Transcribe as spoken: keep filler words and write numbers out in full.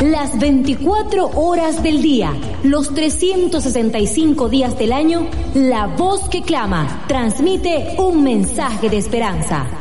Las veinticuatro horas del día, los trescientos sesenta y cinco días del año, la voz que clama transmite un mensaje de esperanza.